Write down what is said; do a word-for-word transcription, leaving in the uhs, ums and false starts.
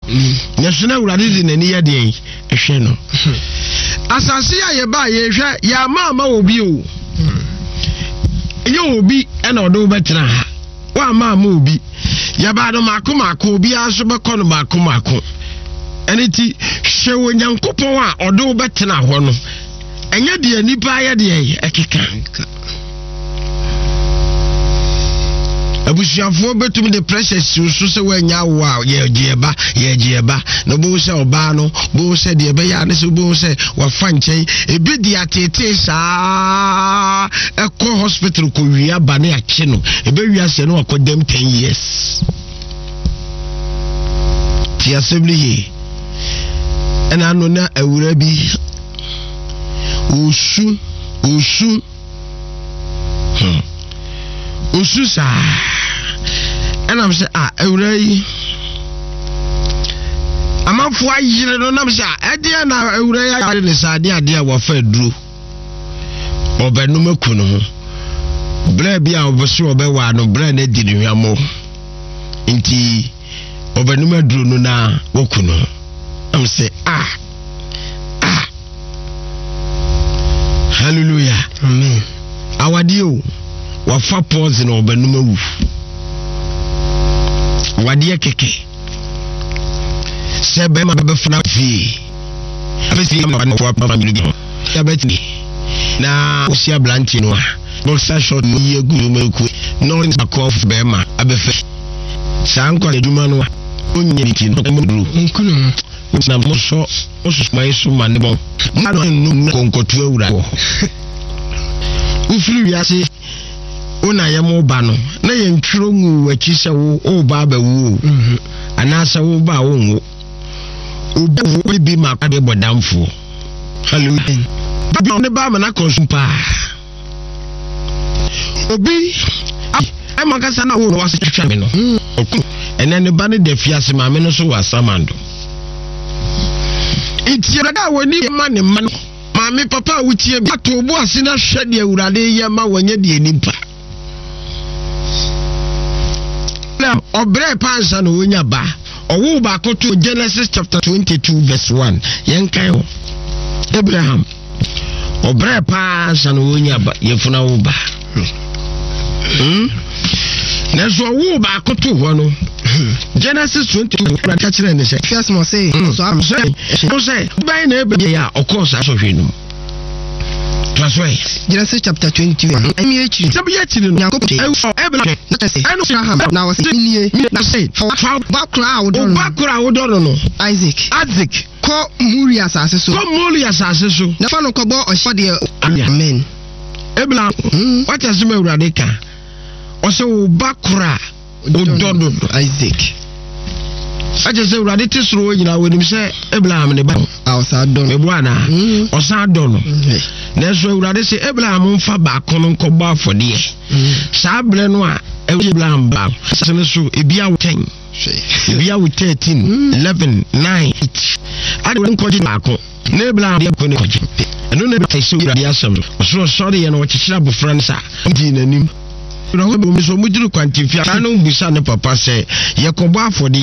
nyesuna urade di nani ye de ehwe no asase ya ye ba ye hwe ya mama obi o ye obi e na odo betena ha wa mama obi ya ba do mako mako obi aso be kono mako mako eniti hwe onyankopon a odo betena ho no enye de nipa ye de ekeka abusiafo betum the pressure so so wanya wa ye gieba ye gieba no bo se oba no bo se de be ya ne so bo se wa fa nchen ebi di atete saa eko hospital ko wia ba ne ache no ebe wia se no akodem ten years ti assembly ena no na awura bi usu usu hmm usu sa and I'm say ah eurai amafo ayire no nam say ade na eurai ayire ne sa ade ade a wo fa duro obenu makunu ho bra bia oboso obewa no bra na di ne hwamo nti obenu maduro no na wokunu am say ah ah hallelujah amen awadio wafa pause na obenu mawu wadi keke sebe ma be funa fi afisi ma na kwa papa mi ya betni na osia blanchi no boxer short no ye gu meku no in back off be ma abefe san kwa eduma no onye ni no mo duru nkunu na mo so osu mai so ma ne bon ma no nu konkotu awura ufiri wiase ona yemo ba no na ye ntwiro ngu achi se wo o ba ba wo mhm ana se wo ba wo nwo obi bi ma ka de bodamfo hallelujah ba ne ba ma na konsumpa obi ai makasa na wo wase twetwa me no oku ene ne ba ne de fiase ma me no so wasamando itiera da woni ma ne ma no ma me papa wutie bi to obu ase na hwe de awurade ye ma wanya de nimpa obre pansa no wonya ba owo ba ko to Genesis chapter twenty-two verse one yenkan o Abraham obre pansa no wonya ba yefuna wo ba hmm na so wo ba ko to ho no Genesis twenty-two ka kire ne se first mo say so am say so say by na ebe ya of course aso hwenu Transway Genesis chapter twenty-one emi echi sabi echi no yakob Abraham na say eno Abraham na was ilie na say bakura awodoro bakura awodoro no Isaac Isaac ko Moriah asase so ko Moriah asase so na fa no ko bo osho de amen Abraham what is me urade ka o se wo bakura awodoro Isaac aje se urade tisro nyina wonim se Abraham ne ba awsa don ebuana osa don na so urade se Abraham mfa ba kono nkobo afode sa bre no a Abraham ba se ne so ebia ten ebia thirteen eleven nine ade won koji ba ko na Abraham de ko ne koji eno na be se urade asem so sorry ye no chichira bo fransa di nanim ro ho be mi so mujuru kwantifia na no bisa ne papa se ye kobo afode